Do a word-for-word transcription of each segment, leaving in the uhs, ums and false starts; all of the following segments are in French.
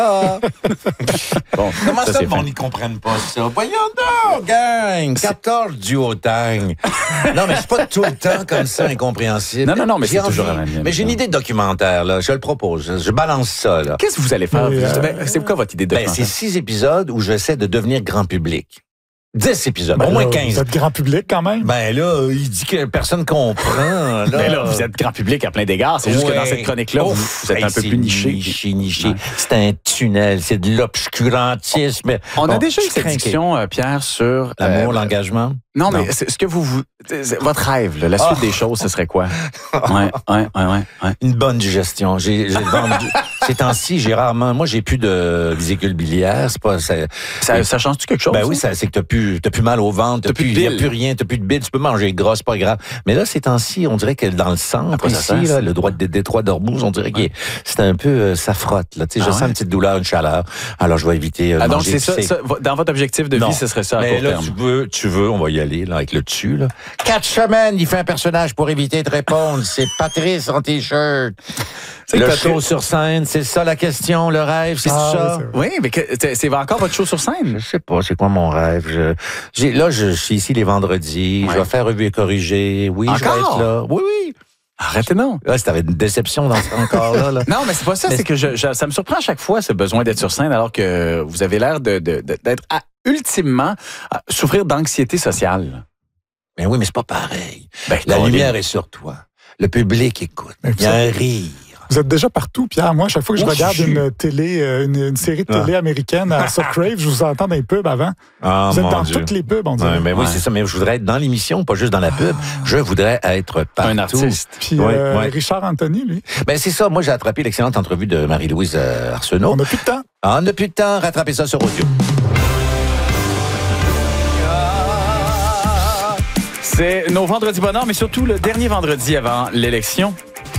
Bon, comment ça, ça le monde n'y comprenne pas ça? Voyons donc, gang! quatorze du Haut-Tang. Non, mais c'est pas tout le temps comme ça, incompréhensible. Non, non, non, mais J'ai c'est toujours envie- la même. Mais j'ai une idée de documentaire, là. Je le propose. Je, je balance ça, là. Qu'est-ce que vous allez faire? Mais, vous? euh, Ben, c'est quoi votre idée de Ben, c'est six épisodes où j'essaie de devenir grand public. Dix épisodes, Ben au moins là, quinze. Vous êtes grand public quand même. Ben là, il dit que personne comprend. Là, Mais là, vous êtes grand public à plein d'égards. C'est juste que dans cette chronique-là, vous, Ouf, vous êtes hey, un peu c'est plus niché. Niché, niché. Ouais. C'est un tunnel, c'est de l'obscurantisme. On a Bon, déjà eu je cette crains discussion, euh, Pierre, sur... L'amour, euh, l'engagement. Non, mais Non. c'est- ce que vous... vous c'est- votre rêve, là, la suite Oh. des choses, ce serait quoi? Ouais, ouais, ouais, ouais. ouais. Une bonne digestion. J'ai, j'ai vendu. Ces temps-ci, j'ai rarement. Moi, j'ai plus de vésicule biliaire. C'est pas. Ça, Ça, ça change-tu quelque chose? ben oui, ça, c'est que t'as plus, t'as plus mal au ventre, t'as T'as plus plus, de y a bile. plus rien, t'as plus de bile. Tu peux manger gras, c'est pas grave. Mais là, ces temps-ci, on dirait que dans le centre, quoi ça ici, sert, là, le droit de détroit d'Ormuz, on dirait que c'est un peu, euh, ça frotte. Là, tu sais, Ah je ouais? sens une petite douleur, une chaleur. Alors, je vais éviter. Euh, Ah, de donc, manger c'est ça, épicé. ça, dans votre objectif de Non. vie, ce serait ça à Mais court là, terme. tu veux, tu veux, on va y aller, là, avec le dessus, là. Quatre semaines, il fait un personnage pour éviter de répondre. C'est Patrice en t-shirt. C'est Le que show Patrice- sur scène, c'est ça la question, le rêve, c'est Ah, ça? oui, c'est Oui, mais que- c'est c'est encore votre show sur scène? Je sais pas, c'est quoi mon rêve? Je, j'ai, là, je, je suis ici les vendredis, Ouais. je vais faire revue et corriger. Oui, je vais Encore? être là. Oui, oui. Arrêtez non. Là, c'était une déception dans ce encore là. là. Non, mais c'est pas ça. Mais C'est que je, je- ça me surprend à chaque fois, ce besoin d'être sur scène, alors que vous avez l'air de, de- de- d'être à- ultimement à souffrir d'anxiété sociale. Mais oui, mais c'est pas pareil. Ben, La Colin. lumière est sur toi. Le public écoute. Mais Il y a un rire. Vous êtes déjà partout, Pierre. Moi, chaque fois que je Oh, regarde je suis- une télé, euh, une, une série de télé américaine à Crave, je vous entends dans les pubs avant. Ah, Vous êtes mon dans Dieu. toutes les pubs, on dirait. Ouais, mais oui, Ouais. c'est ça. Mais je voudrais être dans l'émission, pas juste dans la pub. Je voudrais être partout. Un artiste. Puis Ouais, euh, ouais. Richard Anthony, lui, Ben, c'est ça. Moi, j'ai attrapé l'excellente entrevue de Marie-Louise euh, Arsenault. on n'a plus de temps. Ah, on n'a plus de temps. Rattrapez ça sur audio. C'est nos vendredis bonheur, mais surtout le dernier vendredi avant l'élection.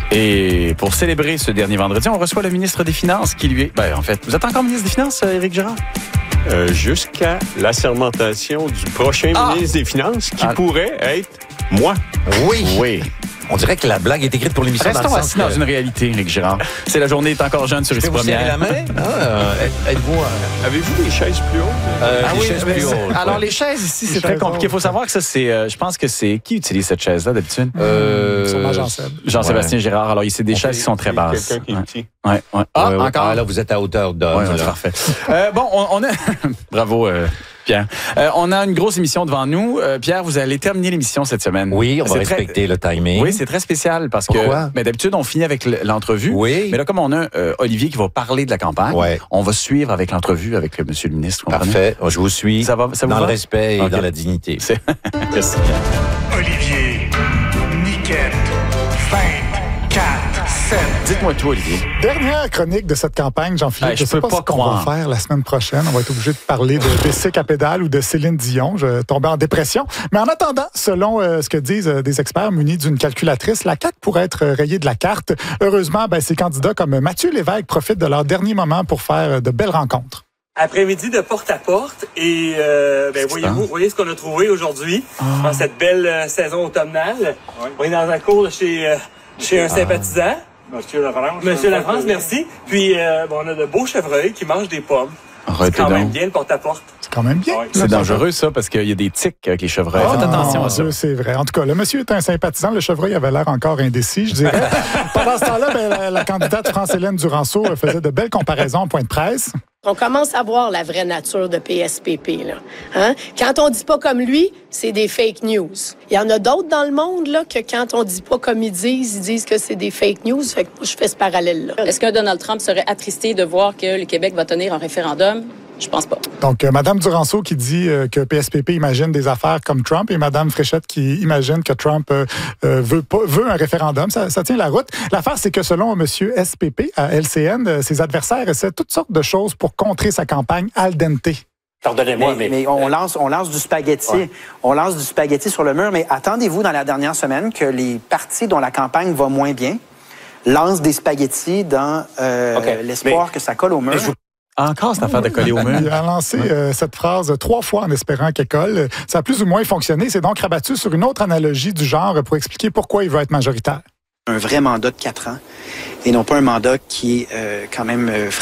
Et pour célébrer ce dernier vendredi, on reçoit le ministre des Finances qui lui est... Ben, en fait, vous êtes encore ministre des Finances, euh, Éric Girard? Euh, jusqu'à l'assermentation du prochain Ah! ministre des Finances, qui Ah. pourrait être moi. Oui. Oui. On dirait que la blague est écrite pour l'émission. Restons dans le assis sens dans que- une réalité, Éric Girard. C'est la journée est encore jeune sur Je les peux vous serrer la premières. main? Ah, êtes-vous... euh, Avez-vous des chaises plus hautes? euh, Ah des oui, chaises mais plus c'est- hautes, alors ouais. les chaises ici, Les c'est très chaises compliqué. Il faut hautes. savoir que ça, c'est, euh, je pense que c'est qui utilise cette chaise-là d'habitude. Euh, Sûrement Jean-Seb. Jean-Sébastien Girard. Alors, c'est des Ok, chaises qui sont très c'est basses. Quelqu'un qui est Ouais. petit. Ouais, ouais. Ah, ouais, ouais. encore. Ah, là, vous êtes à hauteur d'homme. Ouais, ouais, là. parfait. Euh, bon, on, on a... Bravo, euh, Pierre. Euh, on a une grosse émission devant nous. Euh, Pierre, vous allez terminer l'émission cette semaine. Oui, on va C'est très- respecter le timing. Oui, c'est très spécial parce Pourquoi? que ben, d'habitude, on finit avec l- l'entrevue. Oui. Mais là, comme on a euh, Olivier qui va parler de la campagne, Ouais. on va suivre avec l'entrevue avec euh, monsieur le ministre. comprenez? Parfait. Je vous suis. Ça va- ça vous dans va? le respect et Ok. dans la dignité. C'est- Merci. Olivier, Niquette, vingt-quatre sept. Dites-moi tout, Olivier. Dernière chronique de cette campagne, Jean-Philippe. Hey, je je sais peux pas, pas ce qu'on croire. va faire la semaine prochaine. On va être obligé de parler de Bessic à pédale ou de Céline Dion. Je tombais en dépression. Mais en attendant, selon euh, ce que disent euh, des experts munis d'une calculatrice, la C A Q pourrait être euh, rayée de la carte. Heureusement, ben, ces candidats comme Mathieu Lévesque profitent de leur dernier moment pour faire euh, de belles rencontres. Après-midi de porte-à-porte et euh, ben, voyez-vous, voyez ce qu'on a trouvé aujourd'hui dans cette belle euh, saison automnale. On est dans un cours de chez, euh, chez un sympathisant. Monsieur Lafrance. Monsieur Lafrance, merci. Puis euh, bon, on a de beaux chevreuils qui mangent des pommes. C'est Arrêtez quand même donc. bien le porte-à-porte. C'est quand même bien. Ouais, C'est dangereux, ça, parce qu'il y a des tics avec les chevreuils. Faites attention mon à ça. Dieu, c'est vrai. En tout cas, le monsieur est un sympathisant. Le chevreuil avait l'air encore indécis, je dirais. Pendant ce temps-là, ben, la, la candidate France-Hélène Duranceau euh, faisait de belles comparaisons en point de presse. On commence à voir la vraie nature de P S P P. Là. Hein? Quand on dit pas comme lui, c'est des fake news. Il y en a d'autres dans le monde là, que quand on dit pas comme ils disent, ils disent que c'est des fake news. Fait que moi, je fais ce parallèle-là. Est-ce que Donald Trump serait attristé de voir que le Québec va tenir un référendum? Je pense pas. Donc, euh, Mme Duranceau qui dit euh, que P S P P imagine des affaires comme Trump et Mme Fréchette qui imagine que Trump euh, euh, veut, pas, veut un référendum. Ça, ça tient la route. L'affaire, c'est que selon M. S P P à L C N, euh, ses adversaires essaient toutes sortes de choses pour contrer sa campagne al dente. Pardonnez-moi, Mais, mais on lance, on lance du spaghetti. Ouais. On lance du spaghetti sur le mur, mais attendez-vous dans la dernière semaine que les partis dont la campagne va moins bien lancent des spaghettis dans euh, OK. l'espoir Mais- que ça colle au mur. Encore cette affaire de coller au mur. Il a lancé euh, cette phrase trois fois en espérant qu'elle colle. Ça a plus ou moins fonctionné. C'est donc rabattu sur une autre analogie du genre pour expliquer pourquoi il veut être majoritaire. Un vrai mandat de quatre ans et non pas un mandat qui est euh, quand même euh,